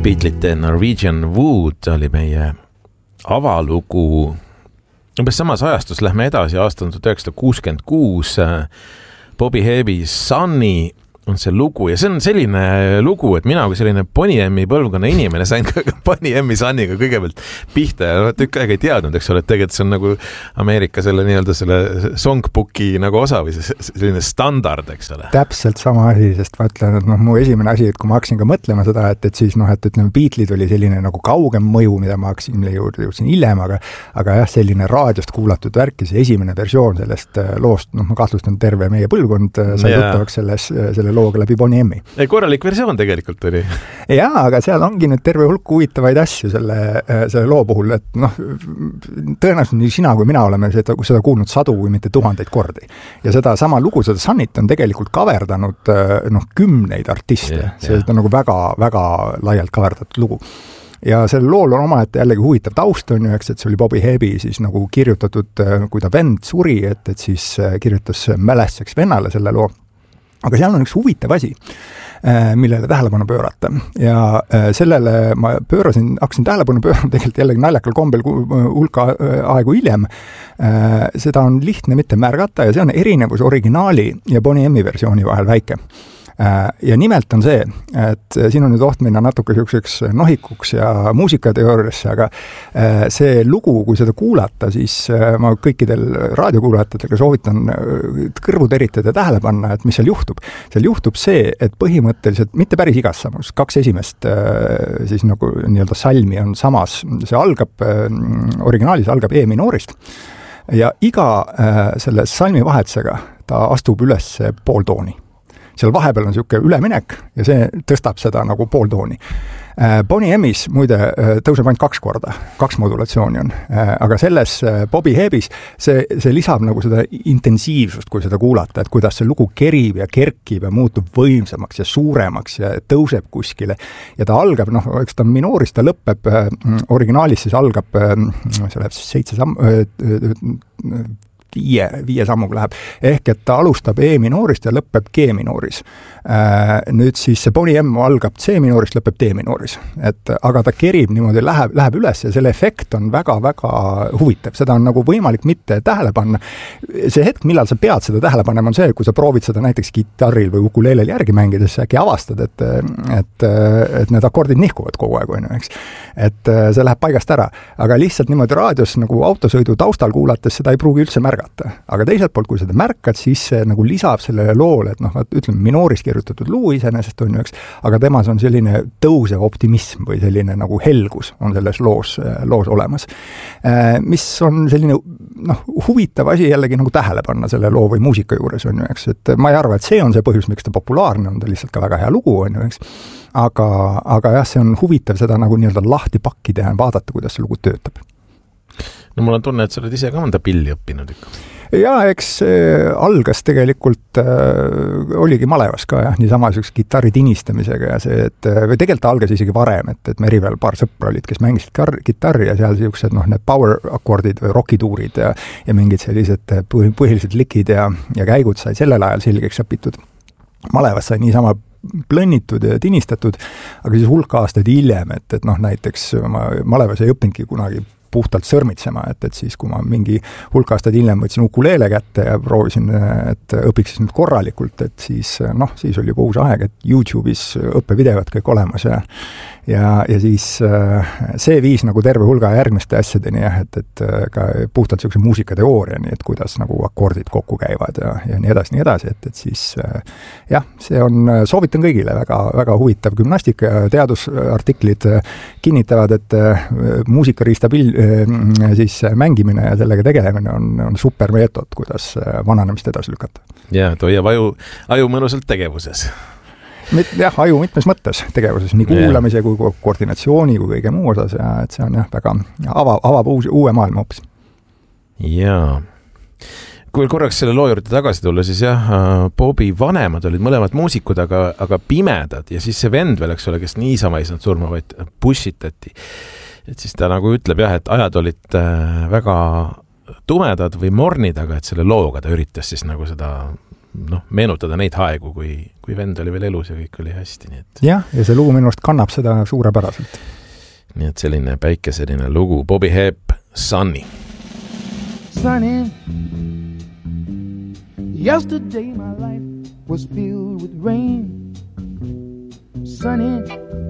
Beatlesite Norwegian Wood oli meie avalugu. Umbes samas ajastus lähme edasi aasta 1966. Bobby Hebi Sunny on see lugu ja see on selline lugu, et mina kui selline Bonnie M-i põlvkonna inimene sain ka Bonnie M-i Sunniga kõigepealt pihta ja tükk aega ei teadnud, eks ole, et tegelikult see on nagu Ameerika selle nii-öelda selle songbooki nagu osa või selline standard, eks ole. Täpselt sama asi, sest ma ütlen, et mu esimene asi, et kui ma hakkasin ka mõtlema seda, et siis et ütleme, Beatlesid oli selline nagu kaugem mõju, mida ma hakkasin jõudsin hiljem, aga jah, selline raadiost kuulatud värk ja see esimene versioon sellest loost, ma kahtlustan terve meie põlvkond sai tuttavaks selle looga läbi Bonnie M-i. Korralik versioon tegelikult oli. Jaa, aga seal ongi nüüd terve hulk huvitavaid asju selle loo puhul, et tõenäoliselt nii sina kui mina oleme seda kuulnud sadu või mitte tuhandeid kordi. Ja seda sama lugu, seda Sunnit on tegelikult kaverdanud kümneid artiste. See on nagu väga, väga laialt kaverdatud lugu. Ja selle lool on omaette jällegi huvitav taust on ju, eks, et see oli Bobby Hebi siis nagu kirjutatud, kui ta vend suri, et siis kirjutas mälestuseks vennale selle loo. Aga seal on üks huvitav asi, millele tähelepanu pöörata. Ja sellele ma hakkasin tähelepanu pöörama tegelikult jällegi naljakal kombel hulka aegu hiljem. Seda on lihtne mitte märgata ja see on erinevus originaali ja Bonnie M-i versiooni vahel väike. Ja nimelt on see, et siin on nüüd oht minna natuke selliseks nohikuks ja muusikateooriasse, aga see lugu, kui seda kuulata, siis ma kõikidel raadiokuulajatega soovitan kõrvud eritada ja tähele panna, et mis seal juhtub. Seal juhtub see, et põhimõtteliselt mitte päris igas samus, 2 esimest siis nagu nii-öelda salmi on samas, see algab, originaalis algab E-minoorist ja iga selle salmi vahetusega ta astub üles pooltooni. Seal vahepeal on selline üleminek ja see tõstab seda nagu pooltooni. Bonnie M-is muide tõuseb ainult 2 korda, 2 modulatsiooni on, aga selles Bobby Hebis see lisab nagu seda intensiivsust, kui seda kuulata, et kuidas see lugu kerib ja kerkib ja muutub võimsamaks ja suuremaks ja tõuseb kuskile. Ja ta algab, eks ta minoorist, ta lõpeb, originaalis siis algab, see läheb siis 7 sammu, 5 sammuga läheb, ehk et ta alustab E-minoorist ja lõpeb G-minooris. Nüüd siis see Bonnie M algab C-minoorist, lõpeb D-minooris. Aga ta kerib niimoodi, läheb üles ja selle efekt on väga-väga huvitav. Seda on nagu võimalik mitte tähele panna. See hetk, millal sa pead seda tähele panema, on see, kui sa proovid seda näiteks kitarril või ukulelel järgi mängides, äkki avastad, et need akordid nihkuvad kogu aeg, eks. Et see läheb paigast ära. Aga lihtsalt niimoodi raadios nagu autosõidu taustal kuulates seda ei pruugi üldse märgata. Aga teiselt poolt, kui seda märkad, siis see nagu lisab sellele loole, et ütleme, minooris kirjutatud luu iseenesest on ju, eks, aga temas on selline tõusev optimism või selline nagu helgus on selles loos olemas. Mis on selline huvitav asi jällegi nagu tähele panna selle loo või muusika juures on ju, eks, et ma ei arva, et see on see põhjus, miks ta populaarne on, ta lihtsalt ka väga hea lugu on ju, eks. Aga jah, see on huvitav seda nagu nii-öelda lahti pakki teha ja vaadata, kuidas see lugu töötab. No mul on tunne, et sa oled ise ka mõnda pilli õppinud ikka. Ja eks algas tegelikult, oligi malevas ka jah, niisama selliseks kitarri tinistamisega ja see, või tegelikult algas isegi varem, et Merivel paar sõpra olid, kes mängisid kitarri ja seal sellised need power akordid või rockituurid ja mingid sellised põhilised likid ja käigud sai sellel ajal selgeks õpitud. Malevas sai niisama plõnnitud ja tinistatud, aga siis hulk aastaid hiljem, et näiteks malevas ei õppinudki kunagi puhtalt sõrmitsema, et siis kui ma mingi hulk aastaid hiljem võtsin ukuleele kätte ja proovisin, et õpiks nüüd korralikult, et siis oli juba uus aeg, et YouTube'is õppevideod kõik olemas ja siis see viis nagu terve hulga järgmiste asjadeni, et ka puhtalt selline muusikateooriani, et kuidas nagu akordid kokku käivad ja nii edasi, et siis jah, see on, soovitan kõigile väga, väga huvitav gümnastika ja teadusartiklid kinnitavad, et muusikariista siis mängimine ja sellega tegelemine on super meetod, kuidas vananemist edasi lükata. Ja, et hoiab aju mõnusalt tegevuses. Jah, aju mitmes mõttes tegevuses, nii kuulamise kui koordinatsiooni kui kõige muu osas ja et see on jah, väga avab uue maailma hoopis. Jaa. Kui korraks selle loo juurde tagasi tulla, siis jah, Bobby vanemad olid mõlemad muusikud, aga pimedad ja siis see vend veel, eks ole, kes niisama ei saanud surma, vaid pussitati. Et siis ta nagu ütleb jah, et ajad olid väga tumedad või mornid, aga et selle looga ta üritas siis nagu seda meenutada neid aegu, kui vend oli veel elus ja kõik oli hästi, nii et. Jah, ja see lugu minu arust kannab seda suurepäraselt. Nii et selline päikeseline lugu, Bobby Hebb, Sunny. Sunny, yesterday my life was filled with rain. Sunny,